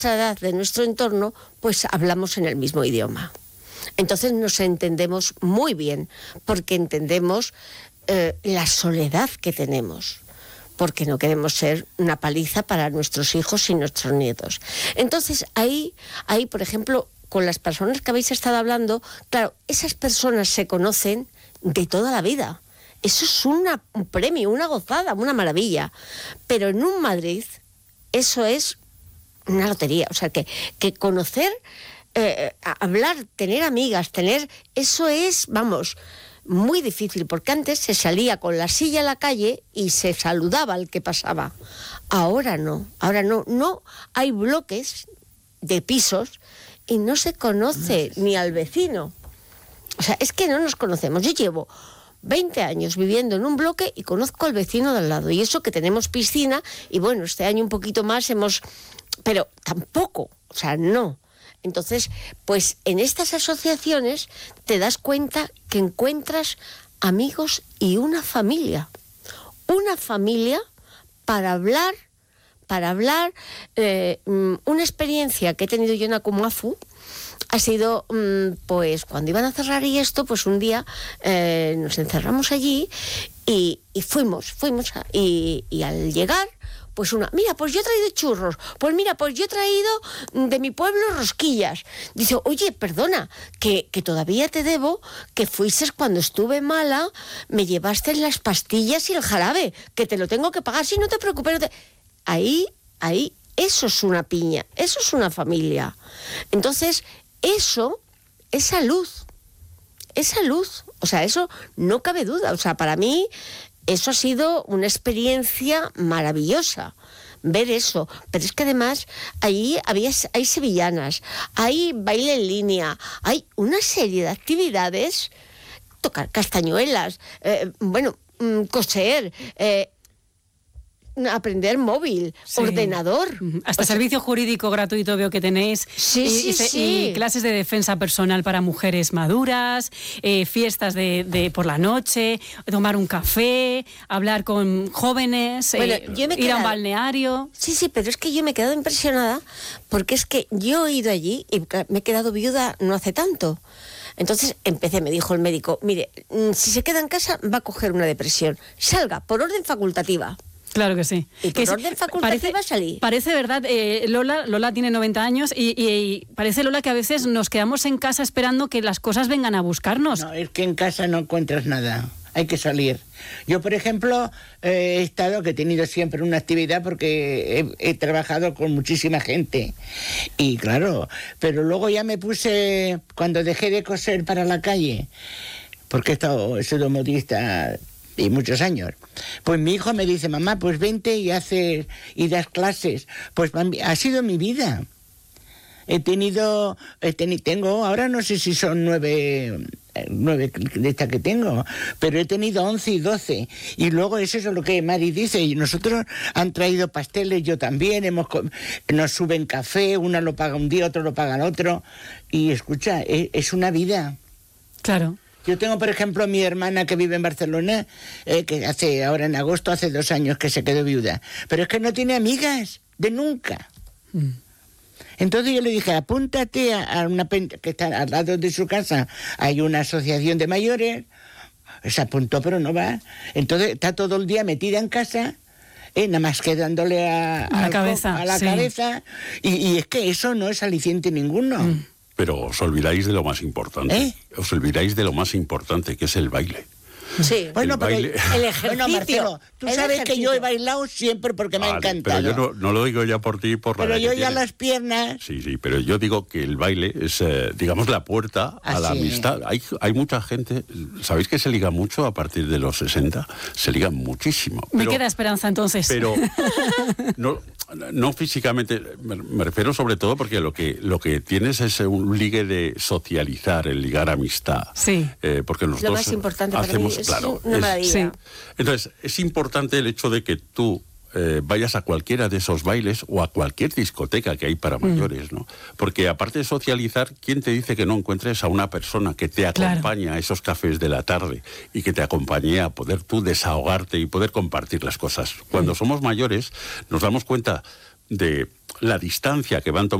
edad de nuestro entorno, pues hablamos en el mismo idioma. Entonces nos entendemos muy bien, porque entendemos la soledad que tenemos, porque no queremos ser una paliza para nuestros hijos y nuestros nietos. Entonces ahí, por ejemplo, con las personas que habéis estado hablando, claro, esas personas se conocen de toda la vida. Eso es un premio, una gozada, una maravilla. Pero en un Madrid, eso es una lotería. O sea, que conocer, hablar, tener amigas, eso es, vamos, muy difícil, porque antes se salía con la silla a la calle y se saludaba al que pasaba. Ahora no hay bloques de pisos y no se conoce ni al vecino. O sea, es que no nos conocemos. Yo llevo 20 años viviendo en un bloque y conozco al vecino de al lado. Y eso que tenemos piscina, y bueno, este año un poquito más pero tampoco, o sea, no. Entonces, pues en estas asociaciones te das cuenta que encuentras amigos y una familia para hablar, una experiencia que he tenido yo en Akumafu ha sido, pues cuando iban a cerrar y esto, pues un día nos encerramos allí y fuimos y al llegar, pues mira, pues yo he traído churros, pues mira, pues yo he traído de mi pueblo rosquillas. Dice, oye, perdona, que todavía te debo, que fuiste cuando estuve mala, me llevaste las pastillas y el jarabe, que te lo tengo que pagar, si no te preocupes. Ahí, eso es una piña, eso es una familia. Entonces, eso es salud, o sea, eso no cabe duda. O sea, para mí eso ha sido una experiencia maravillosa, ver eso. Pero es que además ahí hay sevillanas, hay baile en línea, hay una serie de actividades, tocar castañuelas, coser, aprender móvil, sí, ordenador. Hasta servicio jurídico gratuito veo que tenéis. Sí. Y clases de defensa personal para mujeres maduras, fiestas de por la noche, tomar un café, hablar con jóvenes, ir a un balneario. Sí, pero es que yo me he quedado impresionada, porque es que yo he ido allí y me he quedado viuda no hace tanto. Entonces me dijo el médico, mire, si se queda en casa va a coger una depresión. Salga, por orden facultativa. Claro que sí. Y por orden facultativa salí. Parece verdad, Lola tiene 90 años y parece, Lola, que a veces nos quedamos en casa esperando que las cosas vengan a buscarnos. No, es que en casa no encuentras nada, hay que salir. Yo, por ejemplo, he tenido siempre una actividad porque he trabajado con muchísima gente. Y claro, pero luego ya me puse, cuando dejé de coser para la calle, porque he sido modista y muchos años, pues mi hijo me dice, mamá, pues vente y das clases. Pues ha sido mi vida. Tengo, ahora no sé si son 9 de estas que tengo, pero he tenido 11 y 12. Y luego eso es lo que Mari dice, y nosotros han traído pasteles, yo también, nos suben café, uno lo paga un día, otro lo paga el otro. Y escucha, es una vida. Claro. Yo tengo, por ejemplo, mi hermana que vive en Barcelona, que ahora en agosto hace 2 años que se quedó viuda, pero es que no tiene amigas, de nunca. Entonces yo le dije, apúntate a una que está al lado de su casa, hay una asociación de mayores. Se apuntó, pero no va. Entonces está todo el día metida en casa, nada más que dándole a la cabeza, y es que eso no es aliciente ninguno. Pero os olvidáis de lo más importante. Os olvidáis de lo más importante, que es el baile. Sí. Bueno, pero baile. El ejercicio. Bueno, Marcelo, tú sabes que yo he bailado siempre porque me ha encantado. Pero yo no lo digo ya por ti, por la edad que Pero yo ya tienes. las piernas... Sí, pero yo digo que el baile es, digamos, la puerta a la amistad. Hay mucha gente, ¿sabéis que se liga mucho a partir de los 60? Se liga muchísimo. Me queda esperanza entonces. Pero no físicamente, me refiero sobre todo porque lo que tienes es un ligue de socializar, el ligar amistad. Sí. Porque nosotros lo más importante hacemos, para mí es una maravilla. Sí. Entonces, es importante el hecho de que tú vayas a cualquiera de esos bailes o a cualquier discoteca que hay para mayores, ¿no? Porque aparte de socializar, ¿quién te dice que no encuentres a una persona que te acompañe a esos cafés de la tarde y que te acompañe a poder tú desahogarte y poder compartir las cosas? Cuando somos mayores nos damos cuenta de la distancia que van tomando